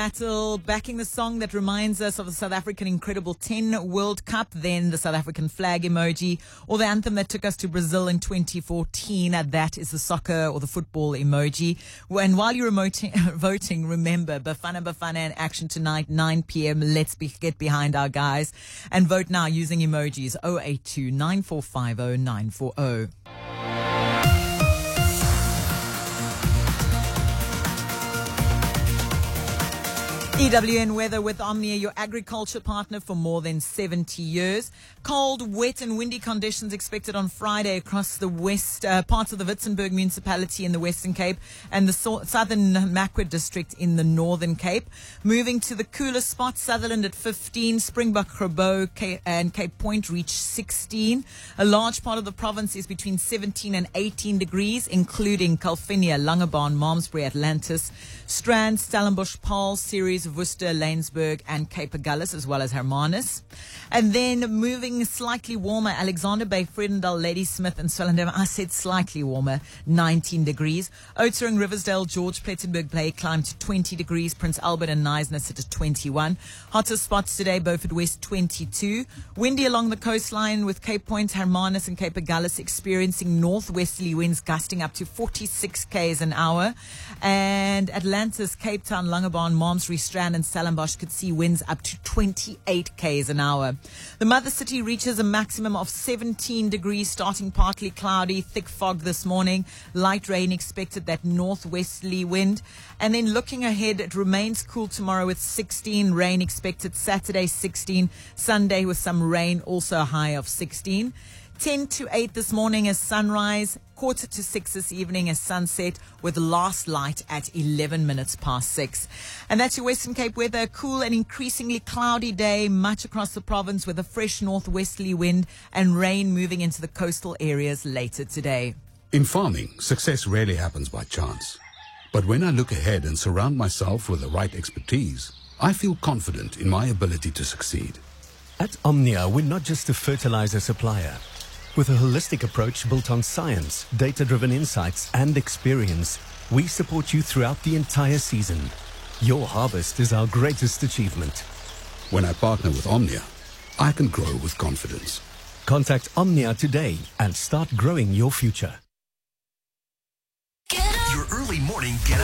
Battle, backing the song that reminds us of the South African Incredible 10 World Cup, then the South African flag emoji, or the anthem that took us to Brazil in 2014. That is the soccer or the football emoji. And while you're voting, remember, Bafana in action tonight, 9 p.m. Let's get behind our guys and vote now using emojis 082 9450 940. EWN weather with Omnia, your agriculture partner for more than 70 years. Cold, wet and windy conditions expected on Friday across the west parts of the Witzenberg municipality in the Western Cape and the southern Makwa district in the Northern Cape. Moving to the cooler spots, Sutherland at 15, Springbok, Grabo and Cape Point reach 16. A large part of the province is between 17 and 18 degrees, including Calvinia, Langebaan, Malmesbury, Atlantis, Strand, Stellenbosch, Paarl, Ceres, Worcester, Laingsburg and Cape Agulhas, as well as Hermanus. And then moving slightly warmer, Alexander Bay, Vredendal, Ladysmith and Swellendam. I said slightly warmer, 19 degrees. Oudtshoorn, Riversdale, George, Plettenberg Bay climbed to 20 degrees. Prince Albert and Knysna sit at 21. Hotter spots today, Beaufort West 22. Windy along the coastline with Cape Point, Hermanus and Cape Agulhas experiencing northwesterly winds gusting up to 46 k's an hour. And Atlantis, Cape Town, Langebaan, Malmesbury, Strand and Stellenbosch could see winds up to 28 k's an hour. The mother city reaches a maximum of 17 degrees, starting partly cloudy, thick fog this morning, light rain expected, that northwesterly wind. And then looking ahead, it remains cool tomorrow with 16, rain expected Saturday 16, Sunday with some rain, also a high of 16. 10 to 8 this morning as sunrise, 5:45 this evening as sunset, with last light at 11 minutes past 6. And that's your Western Cape weather. A cool and increasingly cloudy day much across the province with a fresh northwesterly wind and rain moving into the coastal areas later today. In farming, success rarely happens by chance. But when I look ahead and surround myself with the right expertise, I feel confident in my ability to succeed. At Omnia, we're not just a fertilizer supplier. With a holistic approach built on science, data-driven insights, and experience, we support you throughout the entire season. Your harvest is our greatest achievement. When I partner with Omnia, I can grow with confidence. Contact Omnia today and start growing your future. Your early morning get